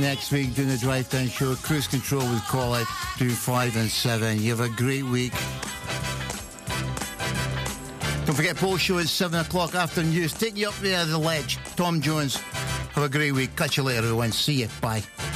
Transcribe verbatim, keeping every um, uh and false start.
next week doing the Drive Time Show. Cruise Control with Call Out, do five and seven. You have a great week. Don't forget, post show at seven o'clock after news. Take you up there, the ledge. Tom Jones. Have a great week. Catch you later, everyone. See you. Bye.